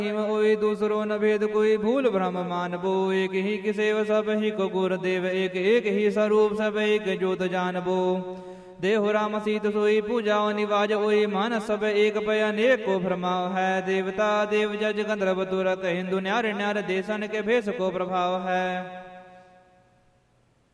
ओई दूसरो न भेद कोई भूल ब्रह्म मानबो। एक ही किसेव सब ही को गुरुदेव एक एक ही स्वरूप सब एक जोत जानबो। देहु राम सीत सोई पूजाओ निवाज ओई मानस सब एक पय अनेक को भ्रमाव है। देवता देव जज गंधर्व तुरत हिंदु न्यार न्यार देशन के भेष को प्रभाव है।